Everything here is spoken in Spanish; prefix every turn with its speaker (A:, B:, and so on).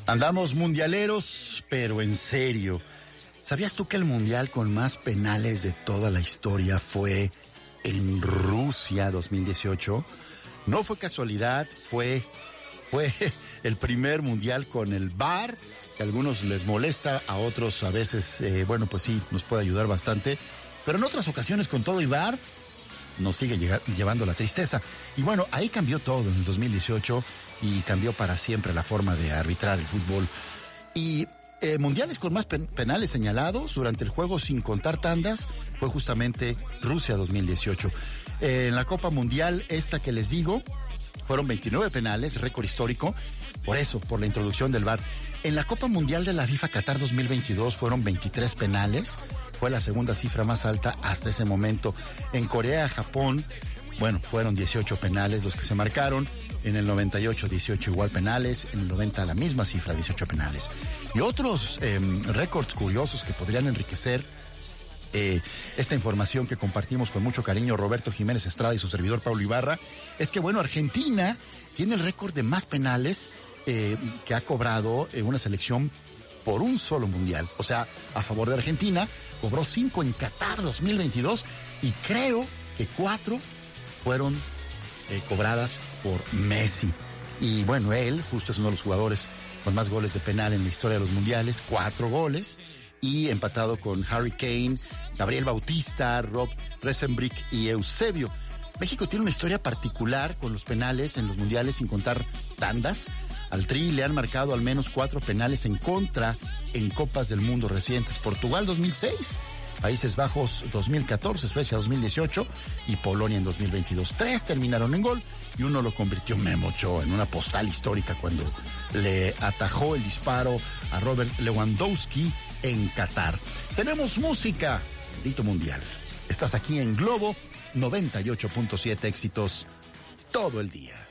A: Andamos mundialeros, pero en serio. ¿Sabías tú que el mundial con más penales de toda la historia fue en Rusia 2018? No fue casualidad, fue el primer mundial con el VAR, que a algunos les molesta, a otros a veces, pues sí, nos puede ayudar bastante. Pero en otras ocasiones con todo y VAR nos sigue llevando la tristeza. Y bueno, ahí cambió todo en el 2018 y cambió para siempre la forma de arbitrar el fútbol. Y mundiales con más penales señalados durante el juego sin contar tandas fue justamente Rusia 2018. En la Copa Mundial esta que les digo, fueron 29 penales, récord histórico, por la introducción del VAR. En la Copa Mundial de la FIFA Qatar 2022 fueron 23 penales, fue la segunda cifra más alta hasta ese momento. En Corea, Japón, fueron 18 penales los que se marcaron. En el 98, 18 igual penales. En el 90, la misma cifra, 18 penales. Y otros récords curiosos que podrían enriquecer esta información que compartimos con mucho cariño Roberto Jiménez Estrada y su servidor Pablo Ibarra, es que, Argentina tiene el récord de más penales que ha cobrado una selección por un solo mundial. O sea, a favor de Argentina, cobró 5 en Qatar 2022 y creo que 4 fueron cobradas por Messi. Y él justo es uno de los jugadores con más goles de penal en la historia de los mundiales, 4 goles, y empatado con Harry Kane, Gabriel Bautista, Rob Resenbrink y Eusebio. México tiene una historia particular con los penales en los mundiales, sin contar tandas. Al Tri le han marcado al menos 4 penales en contra en Copas del Mundo recientes. Portugal 2006, Países Bajos 2014, Suecia 2018 y Polonia en 2022. 3 terminaron en gol y uno lo convirtió Memo Ochoa en una postal histórica cuando le atajó el disparo a Robert Lewandowski en Qatar. Tenemos música, bendito mundial. Estás aquí en Globo 98.7, éxitos todo el día.